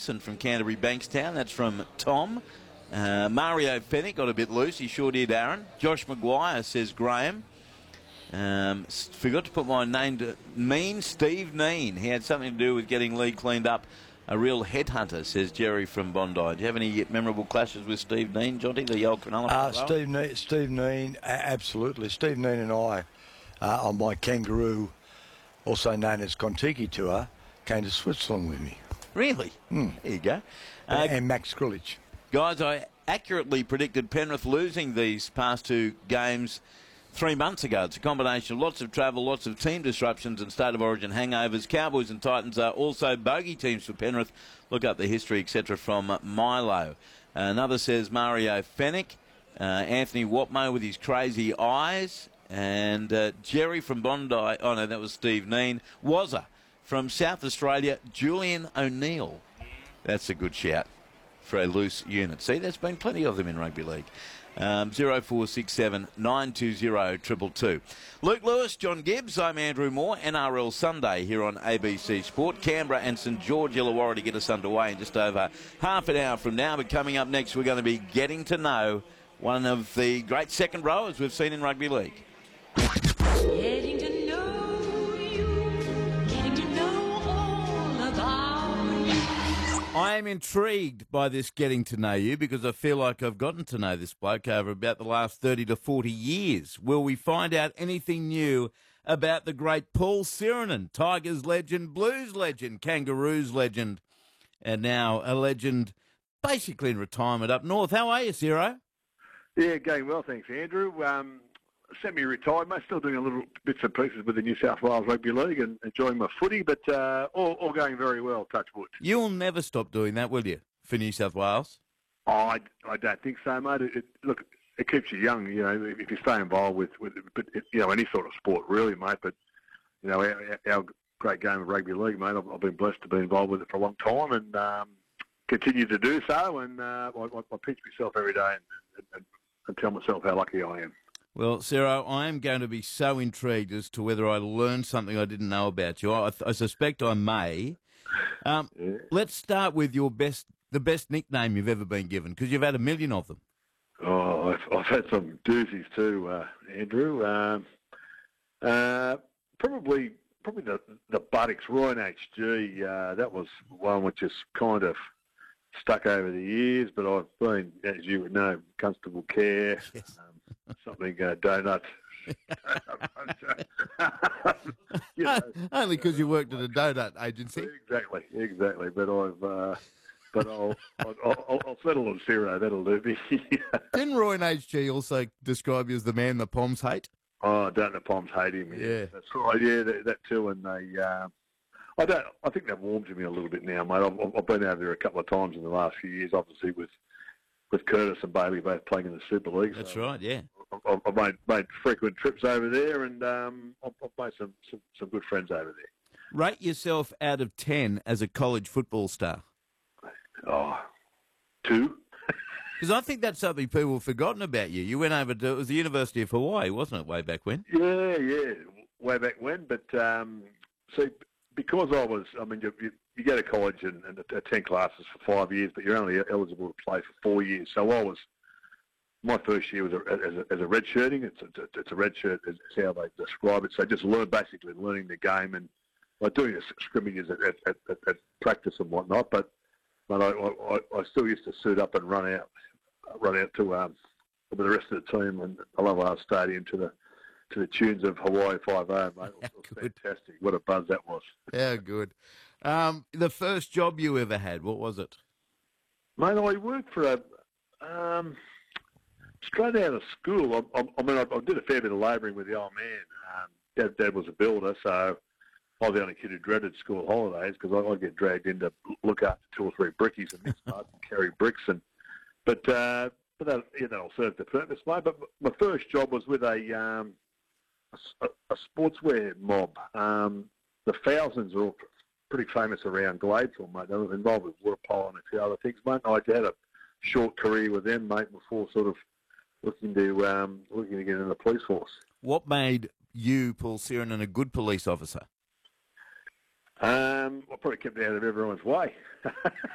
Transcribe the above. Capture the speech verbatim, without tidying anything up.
Hudson from Canterbury Bankstown. That's from Tom. Uh, Mario Fennick got a bit loose. He sure did, Aaron. Josh Maguire, says Graham. Um, forgot to put my name to mean Steve Neen. He had something to do with getting Lee cleaned up. A real headhunter, says Jerry from Bondi. Do you have any memorable clashes with Steve Neen, Jonty, the old Cronulla? Uh, Steve Neen, Steve Neen, absolutely. Steve Neen and I, uh, on my Kangaroo, also known as Kontiki tour, came to Switzerland with me. Really? Mm. There you go. Uh, and, and Max Grillage. Guys, I accurately predicted Penrith losing these past two games three months ago. It's a combination of lots of travel, lots of team disruptions and state of origin hangovers. Cowboys and Titans are also bogey teams for Penrith. Look up the history, et cetera, from Milo. Another says Mario Fennick. Uh, Anthony Watmo with his crazy eyes. And uh, Jerry from Bondi. Oh, no, that was Steve Neen. Wazza from South Australia, Julian O'Neill. That's a good shout for a loose unit. See, there's been plenty of them in rugby league. Um, zero four six seven nine two zero two two two. Luke Lewis, John Gibbs, I'm Andrew Moore. N R L Sunday here on A B C Sport. Canberra and St George Illawarra to get us underway in just over half an hour from now. But coming up next, we're going to be getting to know one of the great second rowers we've seen in rugby league. Getting to know you, getting to know all about you. I am intrigued by this getting to know you because I feel like I've gotten to know this bloke over about the last thirty to forty years. Will we find out anything new about the great Paul Sirenen, Tigers legend, Blues legend, Kangaroos legend, and now a legend basically in retirement up north? How are you, Ciro? Yeah, going well, thanks, Andrew. Um, semi-retired, mate, still doing a little bits and pieces with the New South Wales Rugby League and enjoying my footy, but uh, all, all going very well, touch wood. You'll never stop doing that, will you, for New South Wales? Oh, I, I don't think so, mate. It, it, look, it keeps you young, you know, if you stay involved with, with but, you know, any sort of sport, really, mate. But, you know, our, our great game of rugby league, mate, I've, I've been blessed to be involved with it for a long time and um, continue to do so. And uh, I, I pinch myself every day and, and, and tell myself how lucky I am. Well, Ciro, I am going to be so intrigued as to whether I learned something I didn't know about you. I, I suspect I may. Um, Yeah. Let's start with your best, the best nickname you've ever been given, because you've had a million of them. Oh, I've, I've had some doozies too, uh, Andrew. Um, uh, probably, probably the the Buttocks Roy H G. Uh, that was one which has kind of stuck over the years. But I've been, as you would know, Constable Care, Yes. um, something uh, donut. You know, Only because you worked at a donut agency. exactly, exactly. But I've. Uh, but I'll, I'll, I'll, I'll settle on Ciro. That'll do me. Didn't Roy and H G also describe you as the man the Poms hate? Oh, don't the Poms hate him? Yeah. That's right. Yeah, that, that too. And they, uh, I don't. I think they've warmed to me a little bit now, mate. I've, I've been over there a couple of times in the last few years, obviously with with Curtis and Bailey both playing in the Super League. That's so right, yeah. I've, I've made made frequent trips over there, and um, I've, I've made some, some some good friends over there. Rate yourself out of ten as a college football star. Oh, two. Because I think that's something people have forgotten about you. You went over to, it was the University of Hawaii, wasn't it, way back when? Yeah, yeah, way back when. But um, see, because I was, I mean, you, you, you go to college and, and attend classes for five years, but you're only eligible to play for four years. So I was, my first year was a, as, a, as a red shirting. It's a, it's a red shirt, is how they describe it. So just learn basically learning the game and like doing the scrimmages at, at, at, at practice and whatnot. But but I, I, I still used to suit up and run out, run out to um, with the rest of the team and Aloha Stadium to the to the tunes of Hawaii Five O, mate. It was Good. fantastic. What a buzz that was. How good. Um, the first job you ever had, what was it? Mate, I worked for a um, straight out of school. I, I, I mean, I, I did a fair bit of labouring with the old man. Um, Dad, Dad was a builder, so I was the only kid who dreaded school holidays because I'd get dragged in to look after two or three brickies and mix parts and carry bricks. And but uh, but that yeah, that'll serve the purpose, mate. But my first job was with a um, a, a sportswear mob. Um, the Thousands are all pretty famous around Gladesville, mate. They were involved with water polo and a few other things, mate. I had a short career with them, mate, before sort of looking to um, looking to get in the police force. What made you, Paul Sirenen, a good police officer? Um, I probably kept out of everyone's way.